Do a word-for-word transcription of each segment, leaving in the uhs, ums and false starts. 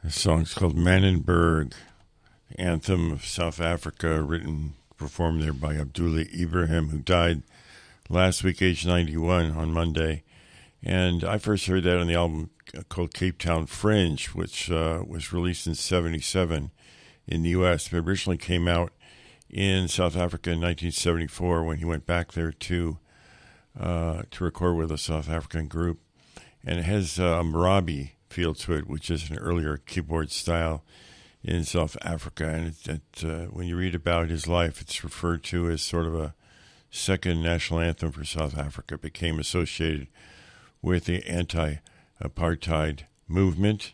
The song's called Manenberg, anthem of South Africa, written, performed there by Abdullah Ibrahim, who died last week, age ninety-one, on Monday. And I first heard that on the album called Cape Town Fringe, which uh, was released in seventy-seven in the U S, but originally came out in South Africa in nineteen seventy-four when he went back there to uh, to record with a South African group. And it has uh, a Marabi feel to it, which is an earlier keyboard style in South Africa. And it, it, uh, when you read about his life, it's referred to as sort of a second national anthem for South Africa. It became associated with the anti-apartheid movement.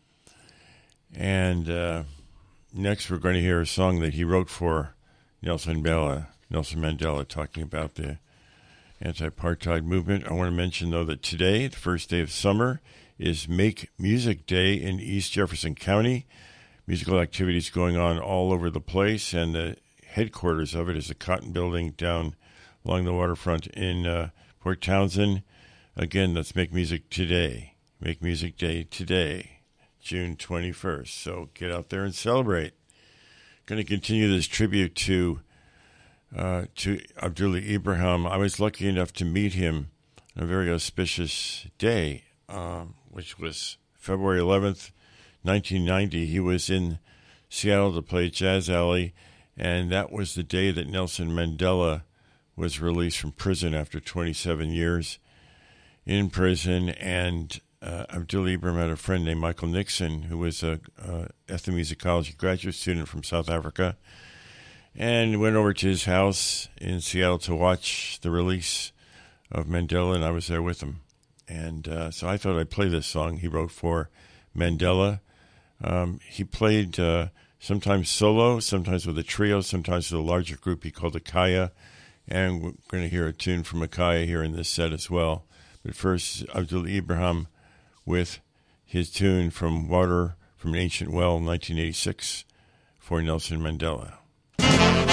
And uh, next we're going to hear a song that he wrote for Nelson Mandela, Nelson Mandela, talking about the anti-apartheid movement. I want to mention, though, that today, the first day of summer, is Make Music Day in East Jefferson County. Musical activities going on all over the place, and the headquarters of it is the Cotton Building down along the waterfront in uh, Port Townsend. Again, let's Make Music Today. Make Music Day today, June twenty-first. So get out there and celebrate. Going to continue this tribute to uh, to Abdullah Ibrahim. I was lucky enough to meet him on a very auspicious day, um, which was February eleventh, nineteen ninety. He was in Seattle to play Jazz Alley, and that was the day that Nelson Mandela was released from prison after twenty-seven years in prison. And uh, Abdullah Ibrahim had a friend named Michael Nixon, who was a uh, ethnomusicology graduate student from South Africa, and went over to his house in Seattle to watch the release of Mandela, and I was there with him. And uh, so I thought I'd play this song he wrote for Mandela. Um, he played uh, sometimes solo, sometimes with a trio, sometimes with a larger group he called Akaya. And we're going to hear a tune from Akaya here in this set as well. But first, Abdullah Ibrahim with his tune from Water from an Ancient Well, nineteen eighty-six, for Nelson Mandela.